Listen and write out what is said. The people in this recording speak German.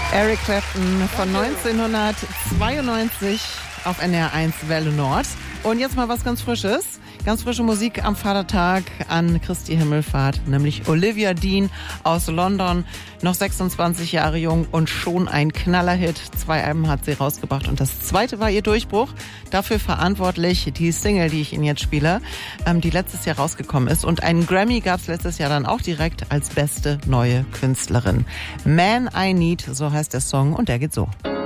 Eric Clapton von 1992 auf NR1 Welle Nord. Und jetzt mal was ganz Frisches. Ganz frische Musik am Vatertag an Christi Himmelfahrt, nämlich Olivia Dean aus London, noch 26 Jahre jung und schon ein Knallerhit. 2 Alben hat sie rausgebracht und das zweite war ihr Durchbruch. Dafür verantwortlich die Single, die ich Ihnen jetzt spiele, die letztes Jahr rausgekommen ist. Und einen Grammy gab es letztes Jahr dann auch direkt als beste neue Künstlerin. Man I Need, so heißt der Song und der geht so.